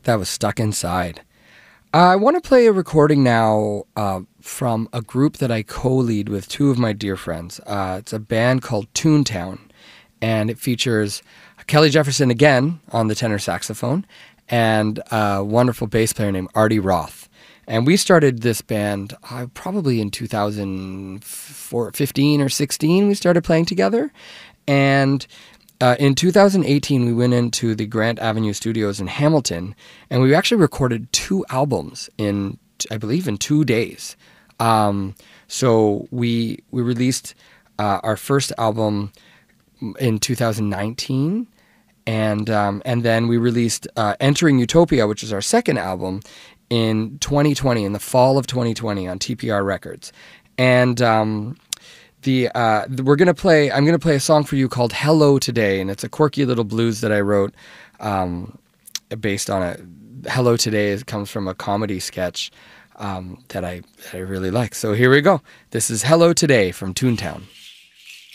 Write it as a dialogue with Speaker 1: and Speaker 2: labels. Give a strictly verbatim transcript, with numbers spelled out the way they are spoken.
Speaker 1: That was Stuck Inside. Uh, I want to play a recording now uh, from a group that I co-lead with two of my dear friends. Uh, it's a band called Toontown, and it features Kelly Jefferson again on the tenor saxophone and a wonderful bass player named Artie Roth. And we started this band uh, probably in two thousand fifteen or sixteen. We started playing together, and Uh, in two thousand eighteen, we went into the Grant Avenue Studios in Hamilton, and we actually recorded two albums in, I believe, in two days. Um, so we we released uh, our first album in two thousand nineteen, and um, and then we released uh, Entering Utopia, which is our second album, in twenty twenty, in the fall of twenty twenty on T P R Records, and um, The uh, we're gonna play. I'm gonna play a song for you called "Hello Today," and it's a quirky little blues that I wrote, um, based on a "Hello Today." It comes from a comedy sketch um, that I that I really like. So here we go. This is "Hello Today" from Toontown.